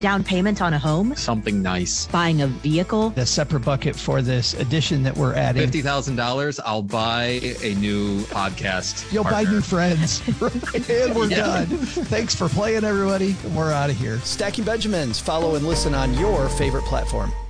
Down payment on a home? Something nice. Buying a vehicle? A separate bucket for this addition that we're adding. $50,000, I'll buy a new podcast. You'll partner. buy new friends. And we're done. Thanks for playing, everybody. And we're out of here. Stacking Benjamins. Follow and listen on your favorite platform.